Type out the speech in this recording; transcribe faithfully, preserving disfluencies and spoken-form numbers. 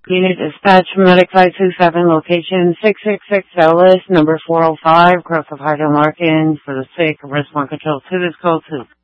Unit dispatch, medic five two seven, location six six six Ellis, number four oh five, Growth of Hydromarkin, for the sake of response control to this call to